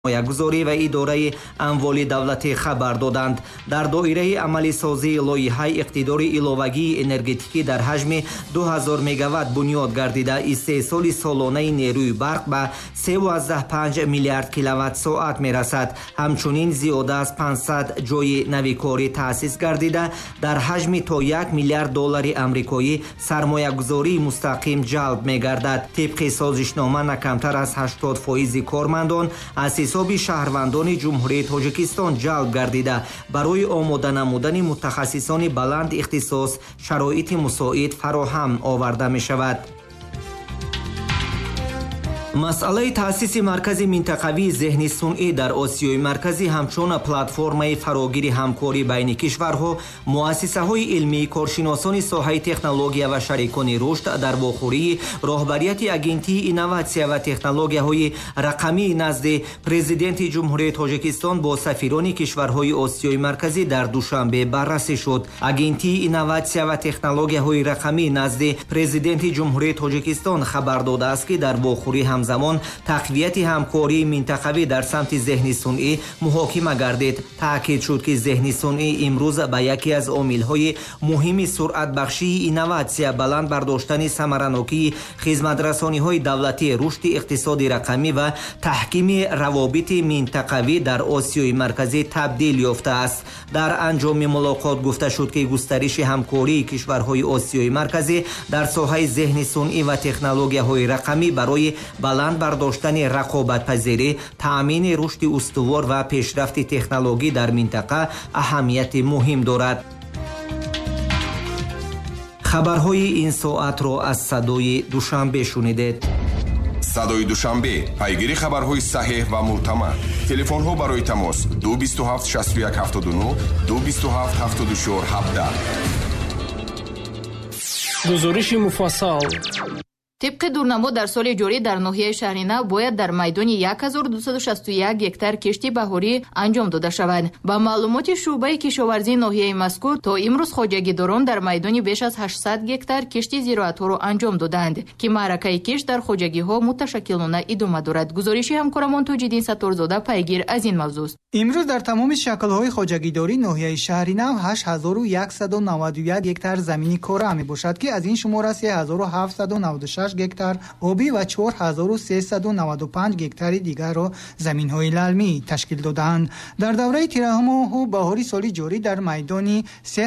сармоягузорӣ ва идораи амволи давлатӣ хабар доданд. Дар доираи амалисозии лоиҳаи иқтидори иловагии энергетикӣ дар ҳаҷми 2000 мегаватт бунёд гардида, истеҳсоли солонаи нерӯи барқ ба 3,5 миллиард киловаттсоат мерасад. Ҳамчунин зиёда аз 500 ҷойи навикорӣ таъсис гардида, дар ҳаҷми то $1 миллиард амрикоӣ сармоягузории мустақим ҷалб мегардад. тибқи созишнома на камтар аз 80% кормандон аз ҳисоби шаҳрвандони ҷумҳурии Тоҷикистон ҷалб гардида, барои омода намудани мутахассисони баланд ихтисос шароити мусоид фароҳам оварда мешавад. масъалаи таъсиси маркази минтақавии зеҳни сунъӣ дар Осиёи марказӣ ҳамчун платформаи фарогири ҳамкорӣ байни кишварҳо, муассисаҳои илмӣ, коршиносони соҳаи технология ва шарикони рушд дар вохӯрии роҳбарияти агентии инноватсия ва технологияҳои рақамии назди президенти ҷумҳурии Тоҷикистон бо сафирони кишварҳои Осиёи марказӣ дар душанбе баррасӣ шуд. агентии инноватсия ва технологияҳои рақамии назди президенти ҷумҳурии Тоҷикистон хабар додааст, ки дар вохӯрии ҳамзамон тақвияти ҳамкории минтақавӣ дар самти зеҳни сунъӣ муҳокима гардид. таъкид шуд, ки зеҳни сунъӣ имрӯз ба яке аз омилҳои муҳими суръатбахшии инноватсия, баланд бардоштани самаранокии хизматрасониҳои давлатӣ, рушди иқтисоди рақамӣ ва таҳкими равобити минтақавӣ дар Осиёи марказӣ табдил ёфтааст. дар анҷоми мулоқот гуфта шуд, ки густариши ҳамкории кишварҳои Осиёи марказӣ дар соҳаи зеҳни сунъӣ ва технологияҳои рақамӣ барои баланд бардоштани рақобатпазирӣ, таъмини рушди устувор ва пешрафти технологӣ дар минтақа аҳамияти муҳим дорад. хабарҳои ин соатро аз садои душанбе шунидед. садои душанбе, пайгири хабарҳои саҳеҳ ва мӯътамад. телефонҳо барои тамос 227 61 79 227 74 17. гузориши муфассал. طبق دورنما در سال جاری در ناحیه شهرینه باید در میدان 1261 گکتار کشتی بهاری انجام داده شود. با معلومات شعبه کشاورزی ناحیه مذکور تا امروز خواجگیداران در میدان بیش از 800 گکتار کشتی زراعت را انجام دادند که معرکه کشت در خواجگی ها متشکلانه ادامه دارد. گزارش همکارمان توجیدین ستارزاده پیگیر از این موضوع است. امروز در تمام شکل‌های خواجگیداری ناحیه شهرینه 8191 گکتار زمینی کره می باشد که از این شمار 3796 گکتار آبی و 4395 گکتار دیگر را زمین‌های للمی تشکیل دادند. در دوره ترحم بهاری سال جاری در میدان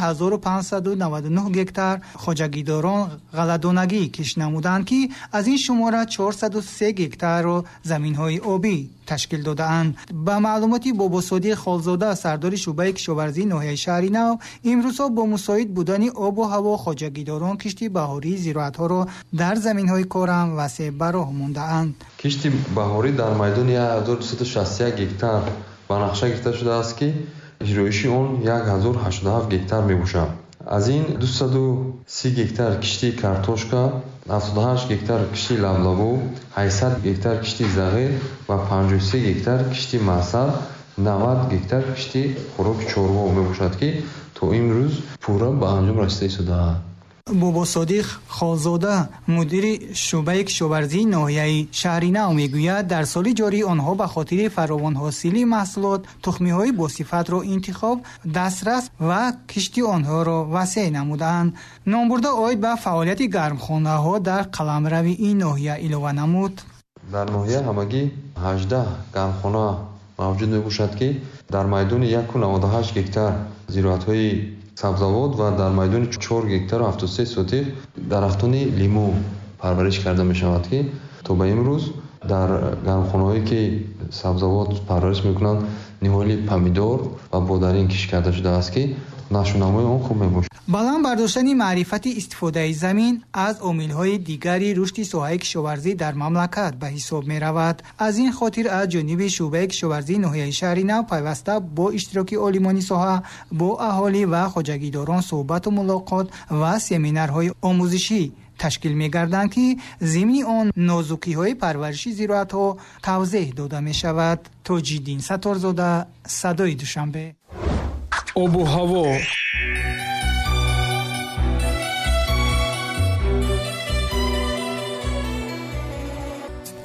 3599 گکتار خواجگیداران غله‌دانگی کش نمودند که از این شمار 403 گکتار را زمین‌های آبی تشکیل دادند. با معلوماتی بابا صادق خالزاده سردار شعبه کشاورزی ناحیه شهرینه، امروز با مساعد بودن آب و هوا خواجگیداران کشتی بهاری زراعت‌ها را در زمین‌های کارم وسیع براه مانده‌اند. کشتی بهاری در میدان 1261 گکتار با نقشه گرفته شده است که اجرایشی اون 1087 گکتار میباشد. از این 230 گکتار کشتی کارتوشکا، 78 گکتار کشتی لبلبو، 800 گکتار کشتی زغیر و 53 گکتار کشتی معسل، 90 گکتار کشتی خوراک چاروا میباشد که تا امروز پورا به انجام رسیده شده است. بابا صادق خالزاده مدیر شعبه کشاورزی ناحیه شهرینه میگوید در سال جاری آنها به خاطر فراوان حاصلی محصولات تخمی‌های با صفت را انتخاب، دسترس و کشتی آنها را وسیع نمودند. نامبرده آید به فعالیت گرمخانه‌ها در قلمرو این ناحیه علاوه نمود. در ناحیه همگی 18 گرمخانه موجود میباشد که در میدان 198 گکتار زراعت‌های سبزوات و در میدان 4 گکتار و 73 سوتیق درختان لیمو پرورش کرده می شود که تا به امروز در گرمخانه‌هایی که سبزوات پرورش میکنند نهالی پمیدور و بادرین کش کرده شده است که نشونمای آن خوب میباشد. баланд бардоштани маърифати истифодаи замин аз омилҳои дигари рушди соҳаи кишоварзӣ дар мамлакат ба ҳисоб меравад. аз ин хотир аз ҷониби шӯъбаи кишоварзии ноҳияи шаҳри нав пайваста бо иштироки олимони соҳа бо аҳолӣ ва хоҷагидорон суҳбату мулоқот ва семинарҳои омӯзишӣ ташкил мегарданд ки зимни он нозукиҳои парвариши зироатҳо тавзеҳ дода мешавад. тоҷиддин саторзода, садои душанбе. обу ҳаво.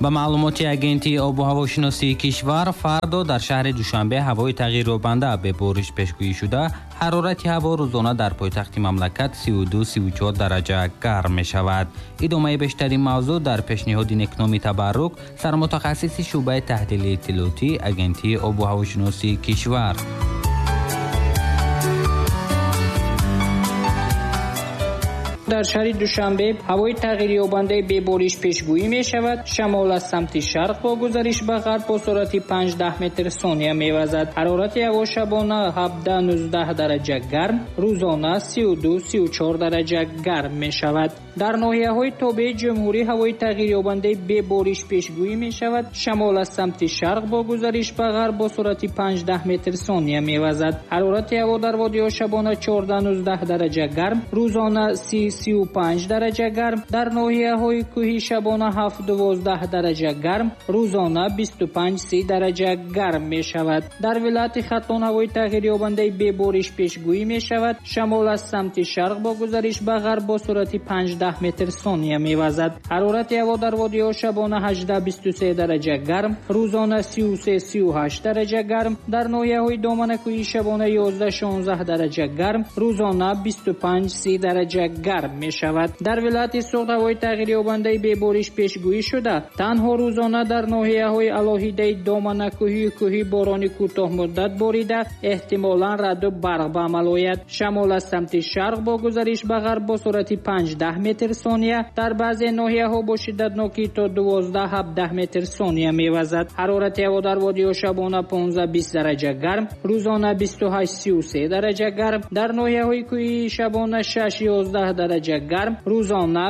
ба маълумоти агентии обу ҳавошиносии кишвар, фардо дар шаҳри Душанбе ҳавои тағйирёбанда бе бориш пешгӯӣ шуда, ҳарорати ҳаво рӯзона дар пойтахти мамлакат 32-34 дараҷа гарм мешавад. идомаи бештари мавзӯъ дар пешниҳоди некноми Табаррук, сармутахассиси шуъбаи таҳлили иттилоотӣ агентии обу ҳавошиносии кишвар. дар шаҳри Душанбе ҳавои тағйирёбандаи бебориш пешгӯӣ мешавад. Шамол аз самти шарқ бо гузариш ба ғарб бо суръати 5-10 метр сония мевазад. ҳарорати ҳаво шабона 17-19 дараҷа гарм, рӯзона 32-34 дараҷа гарм мешавад. дар ноҳияҳои тобеи ҷумҳурӣ ҳавои тағйирёбандаи бебориш пешгӯӣ мешавад. Шамол аз самти шарқ бо гузариш ба ғарб бо суръати 5-10 метр сония мевазад. ҳарорати ҳаво дар водиҳо шабона 14-19 дараҷа гарм, рӯзона 30-35 дараҷа гарм, дар ноҳияҳои кӯҳӣ шабона 7-12 дараҷа гарм, рӯзона 25-30 дараҷа гарм мешавад. дар вилояти Хатлон ҳавои тағйирёбандаи бебориш пешгӯӣ мешавад. Шамол аз самти шарқ бо гузариш ба ғарб бо суръати 5-10 метр сония мевазад. ҳарорати ҳаво дар водиҳо шабона 18-23 дараҷа гарм, рӯзона 33-38 дараҷа гарм, дар ноҳияҳои доманакӯҳӣ шабона 11-16 дараҷа гарм, рӯзона 25-30 дараҷа гарм мешавад. дар вилояти Суғд ҳавои тағйирёбандаи бебориш пешгӯӣ шуда, танҳо рӯзона дар ноҳияҳои алоҳидаи доманакӯҳию кӯҳӣ борони кӯтоҳмуддат борида, эҳтимолан раъду барқ ба амал ояд. Шамол аз самти шарқ бо гузариш ба ғарб бо суръати 5-10 метр сония, дар баъзе ноҳияҳо бо шиддатнокӣ то 12-17 метр сония мевазад. ҳарорати ҳаво дар водиҳо шабона 15-20 дараҷа гарм, рӯзона 28-33 дараҷа гарм, дар ноҳияҳои кӯҳии шабона 6-11 дараҷа гарм, рӯзона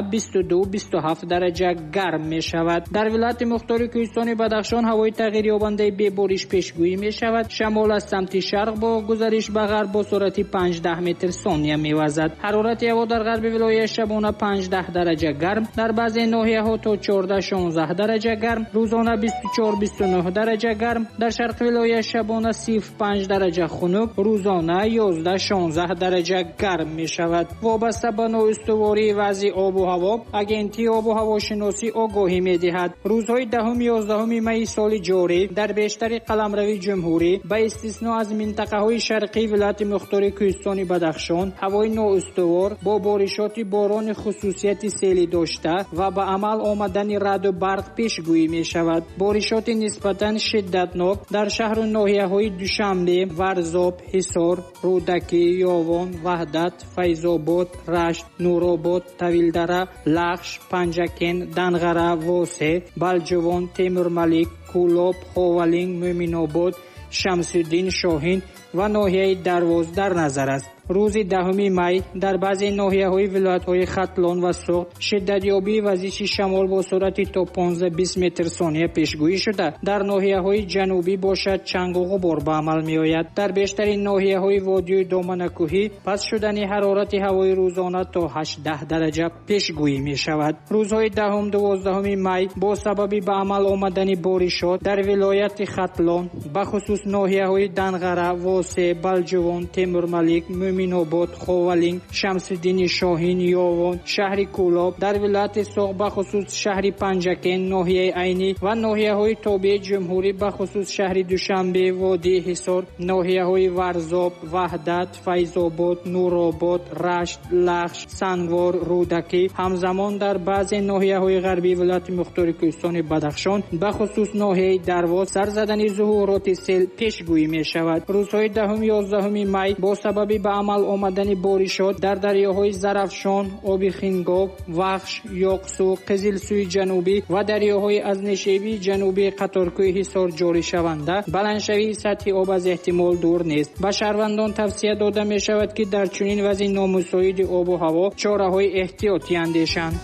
22-27 дараҷа гарм мешавад. дар вилояти мухтори кӯҳистони Бадахшон ҳавои тағйирёбандаи бебориш пешгӯӣ мешавад. Шамол аз самти шарқ бо гузариш ба ғарб бо суръати 5-10 метр сония мевазад. ҳарорати ҳаво дар ғарби вилоят шабона 5-10 дараҷа гарм, дар баъзе ноҳияҳо то 14-16 дараҷа гарм, рӯзона 24-29 дараҷа гарм, дар шарқи вилоят шабона 0-5 дараҷа хунук, рӯзона 11-16 дараҷа гарм мешавад. вобаста ба ноустувории вазъи обу ҳаво, агентии обу ҳавошиносӣ огоҳӣ медиҳад. рӯзҳои 10-11 майи соли ҷорӣ дар бештари қаламравии ҷумҳурӣ ба истисно аз минтақаҳои шарқии вилояти мухтори кӯҳистони Бадахшон ҳавои ноустувор бо боришоти борони хусусияти селӣ дошта ва ба амал омадани раъду барқ пешгӯӣ мешавад. боришоти нисбатан шиддатнок дар шаҳру ноҳияҳои Душанбе, Варзоб, Ҳисор, Рӯдакӣ, Ёвон, Ваҳдат, Файзобод, Рашт, Нуробод, Тавилдара, Лахш, Панҷакен, Данғара, Восе, Балҷувон, Темурмалик, Кӯлоб, Ховалинг, Мӯминобод, Шамсуддин, Шоҳин ва ноҳияи Дарвоз дар назар аст. рӯзи 10 май дар баъзе ноҳияҳои вилоятҳои Хатлон ва Суғд шиддатёбии вазиши шамол бо суръати то 15-20 метр сония пешгӯӣ шуда, дар ноҳияҳои ҷанубӣ бошад чангу ғубор ба амал меояд. дар бештари ноҳияҳои водиёи доманакӯҳӣ паст шудани ҳарорати ҳавои рӯзона то 8-10 дараҷа пешгӯӣ мешавад. рӯзҳои 10-12 май бо сабаби ба амал омадани боришот дар вилояти Хатлон, ба хусус ноҳияҳои Данғара, Восе, Балҷувон, Темурмалик, Мӯминобод, Ховалинг, Шамсуддини, Шоҳин, Ёвон, шаҳри Кӯлоб, дар вилояти Суғд ба хусус шаҳри Панҷакен, ноҳияи Айнӣ ва ноҳияҳои тобеи ҷумҳурӣ ба хусус шаҳри Душанбе, водии Ҳисор, ноҳияҳои Варзоб, Ваҳдат, Файзобод, Нуробод, Рашт, Лахш, Сангвор, Рӯдакӣ, ҳамзамон дар баъзе ноҳияҳои ғарбии вилояти мухтори кӯҳистони Бадахшон, ба хусус ноҳияи Дарвоз сар задани зуҳуроти сел пешгӯӣ мешавад. рӯзҳои 10-11 май бо сабаби ба амал омадани боришот дар дарёҳои Зарафшон, Оби Хингоб, Вахш, Ёқсу, Қизилсуи ҷанубӣ ва дарёҳои аз нишебии ҷанубии қаторкӯҳи Ҳисор ҷоришаванда баландшавии сатҳи об аз эҳтимол дур нест. ба шаҳрвандон тавсия дода мешавад ки дар чунин вазъи номусоиди обу ҳаво чораҳои эҳтиётӣ андешанд.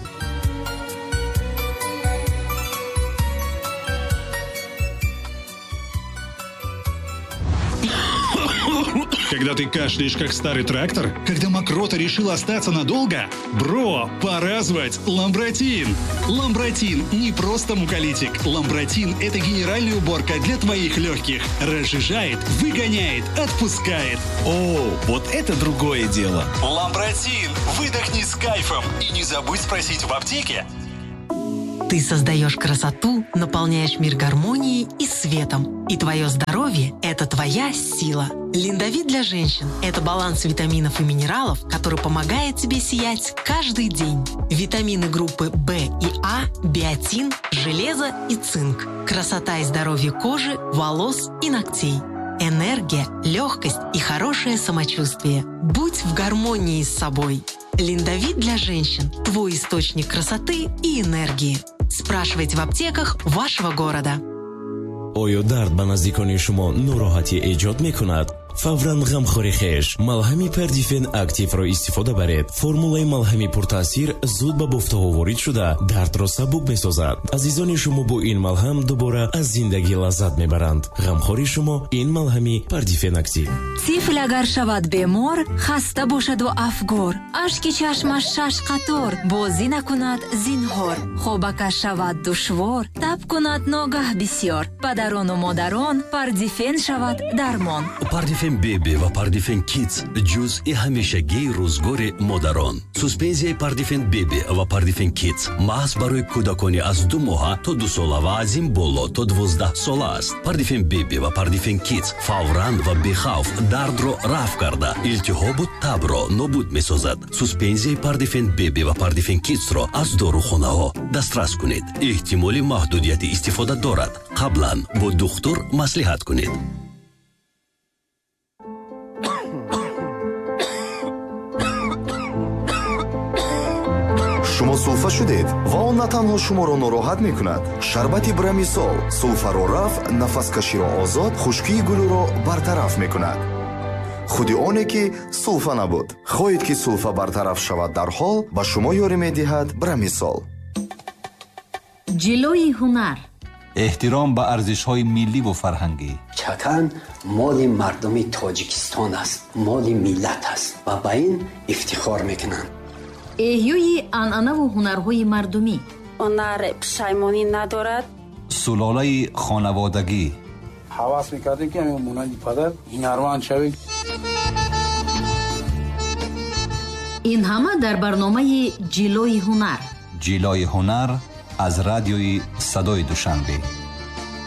Когда ты кашляешь, как старый трактор? Когда мокрота решила остаться надолго? Бро, пора звать Ламбротин! Ламбротин не просто муколитик. Ламбротин – это генеральная уборка для твоих легких. Разжижает, выгоняет, отпускает. О, вот это другое дело. Ламбротин! Выдохни с кайфом. И не забудь спросить в аптеке. Ты создаешь красоту, наполняешь мир гармонией и светом. И твое здоровье – это твоя сила. Линдавит для женщин – это баланс витаминов и минералов, который помогает тебе сиять каждый день. Витамины группы В и А, биотин, железо и цинк. Красота и здоровье кожи, волос и ногтей. Энергия, легкость и хорошее самочувствие. Будь в гармонии с собой. Линдавит для женщин – твой источник красоты и энергии. Спрашивайте в аптеках вашего города. оё дард ба наздикони шумо нороҳатӣ эҷод мекунад? фавран ғамхори хеш малҳами пердифен активро истифода баред. формулаи малҳами пуртаъсир зуд ба буфтаҳо ворид шуда дардро сабук месозад. азизони шумо бо ин малҳам дубора аз зиндагӣ лаззат мебаранд. ғамхори шумо ин малҳами пердифен актив. тифл агар шавад бемор, хаста бошаду афгор, ашки чашмаш шаш қатор, бозӣ накунад зинҳор, хобакаш шавад душвор, таб кунад ногаҳ бисёр, падарону модарон пердифен шавад дармон. Пердифен беби ва Пердифен Kids ҷузъи ҳамешагии рӯзгори модарон. Суспензияи Пердифен беби ва Пердифен Kids маҳз барои кӯдакони аз 2 моҳа то 2 сола ва аз ин боло то 12 сола аст. Пердифен беби ва Пердифен Kids фавран ва бехавф дардро рафъ карда, илтиҳобу табро нобуд месозад. Суспензияи Пердифен беби ва Пердифен Kidsро аз дорухонаҳо дастрас кунед. эҳтимоли маҳдудияти истифода дорад. қаблан бо духтур маслиҳат кунед. шумо сулфа шудед ва он на танҳо шуморо нороҳат мекунад. шарбати брамисол сулфаро рафъ, нафаскаширо озод, хушкии гулӯро бартараф мекунад. худи оне ки сулфа набуд. хоҳед ки сулфа бартараф шавад дар ҳол, ба шумо ёрӣ медиҳад брамисол. ҷилои ҳунар, эҳтиром ба арзишҳои милливу фарҳангӣ. чакан моли мардуми тоҷикистон аст, моли миллат аст ва ба ин ифтихор мекунанд. эҳёи анъанаву ҳунарҳои мардумӣ. ҳунар пушаймонӣ надорад. сулолаи хонаводагӣ. ҳавас мекардем ки ҳамин монанди падар ҳунарманд шавем. ин ҳама дар барномаи ҷилои ҳунар. ҷилои ҳунар аз радиои Садои Душанбе.